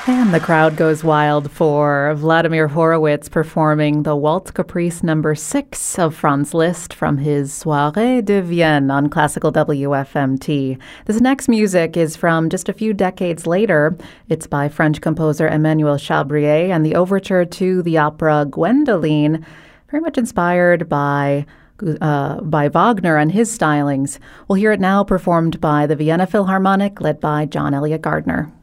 And the crowd goes wild for Vladimir Horowitz performing the Waltz Caprice number 6 of Franz Liszt from his Soirée de Vienne on Classical WFMT. This next music is from just a few decades later. It's by French composer Emmanuel Chabrier and the overture to the opera Gwendoline, very much inspired by Wagner and his stylings. We'll hear it now performed by the Vienna Philharmonic, led by John Elliott Gardner.